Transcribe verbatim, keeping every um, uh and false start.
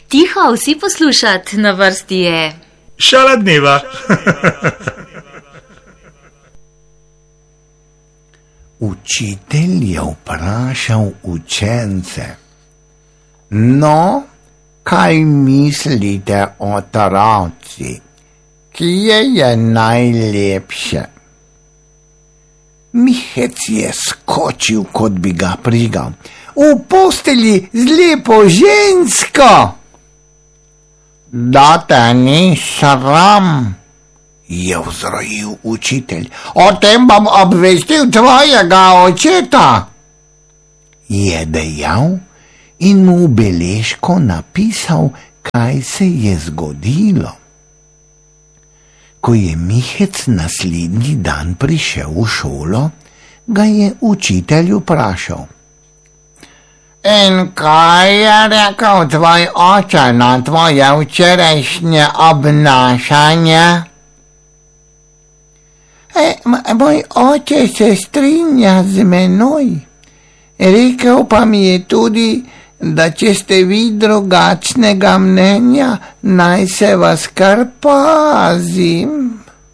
Tiho, vsi poslušat, na vrsti je Šala dneva. Učitelj je vprašal učence: No, kaj mislite o otroci, kje je najlepše? Mihec je skočil, kot bi ga prigal. V postelji z lepo žensko. Da te ni sram, je vzrojil učitelj. O tem bom obvestil tvojega očeta, je dejal in mu v beležko napisal, kaj se je zgodilo. Ko je Mihec naslednji dan prišel v šolo, ga je učitelj vprašal: In kaj je rekel tvoj oče na tvoje včerajšnje obnašanje? E, moj oče se strinja z menoj. Rekel pa mi je tudi, da če ste vi drugačnega mnenja, naj se vas kar pazim.